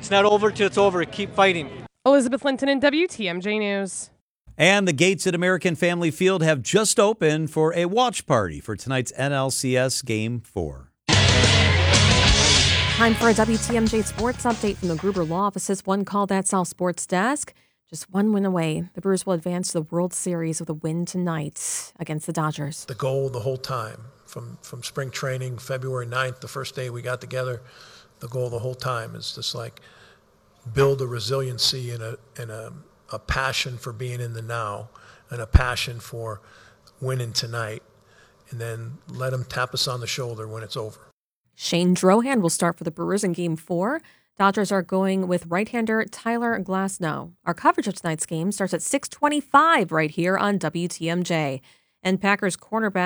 It's not over till it's over. Keep fighting. Elizabeth Linton in WTMJ News. And the gates at American Family Field have just opened for a watch party for tonight's NLCS Game 4. Time for a WTMJ sports update from the Gruber Law Office's One Call That's All Sports Desk. Just one win away. The Brewers will advance to the World Series with a win tonight against the Dodgers. The goal the whole time, from spring training, February 9th, the first day we got together, the goal the whole time is just like build a resiliency and a passion for being in the now and a passion for winning tonight, and then let them tap us on the shoulder when it's over. Shane Drohan will start for the Brewers in Game 4. Dodgers are going with right-hander Tyler Glasnow. Our coverage of tonight's game starts at 6:25 right here on WTMJ. And Packers cornerback